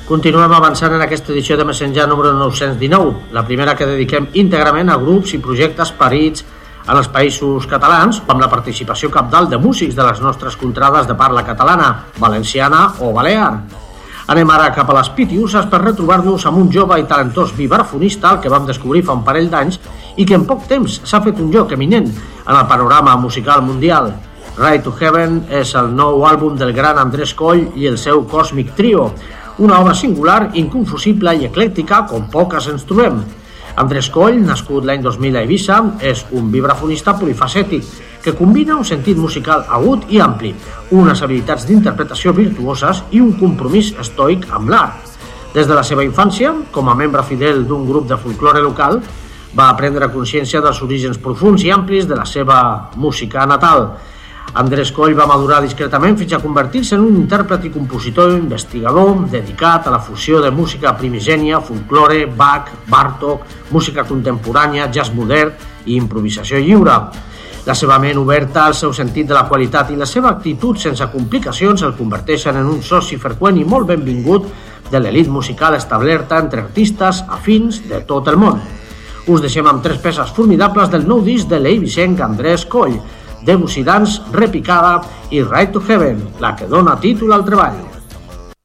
Continuem avançant en aquesta edició de Messenger número 919, la primera que dediquem íntegrament a grups i projectes parits en els països catalans, amb la participació cabdal de músics de les nostres contrades de parla catalana, valenciana o balear. Anem ara cap a les Pitiuses per retrobar-nos amb un jove i talentós vibrafonista al que vam descobrir fa un parell d'anys i que en poc temps s'ha fet un lloc eminent en el panorama musical mundial. Ride to Heaven és el nou àlbum del gran Andrés Coll i el seu Cosmic Trio, una obra singular, inconfusible i eclèctica com poques ens trobem. Andrés Coll, nascut l'any 2000 a Eivissa, és un vibrafonista polifacètic que combina un sentit musical agut i ampli, unes habilitats d'interpretació virtuoses i un compromís estoic amb l'art. Des de la seva infància, com a membre fidel d'un grup de folklore local, va prendre consciència dels orígens profunds i amplis de la seva música natal. Andrés Coll va madurar discretament fins a convertir-se en un intèrpret i compositor investigador dedicat a la fusió de música primigènia, folklore, Bach, Bartók, música contemporània, jazz modern i improvisació lliure. La seva ment oberta al seu sentit de la qualitat i la seva actitud sense complicacions el converteixen en un soci freqüent i molt benvingut de l'elit musical establerta entre artistes afins de tot el món. Us deixem amb 3 peces formidables del nou disc de l'eivissenc Andrés Coll, Debussy Dance, Repicada i Ride to Heaven, la que dona títol al treball.